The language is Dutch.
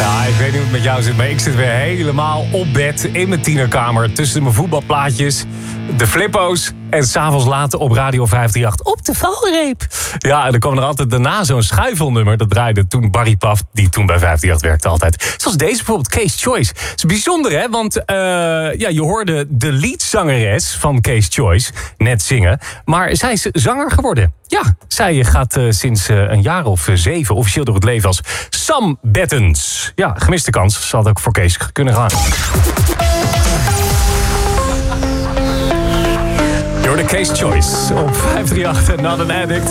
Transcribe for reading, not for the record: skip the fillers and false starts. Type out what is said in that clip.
Ja, ik weet niet hoe het met jou zit, maar ik zit weer helemaal op bed in mijn tienerkamer tussen mijn voetbalplaatjes, de flippo's en 's avonds later op Radio 538 op de valreep. Ja, en dan kwam er altijd daarna zo'n schuifelnummer. Dat draaide toen Barry Paf, die toen bij 538 werkte altijd. Zoals deze bijvoorbeeld, Case Choice. Het is bijzonder, hè? Want je hoorde de leadzangeres van Case Choice net zingen. Maar zij is zanger geworden. Ja, zij gaat sinds een jaar of 7 officieel door het leven als Sam Bettens. Ja, gemiste kans. Ze had ook voor Case kunnen gaan. Door de Case Choice op 538 Not an Addict.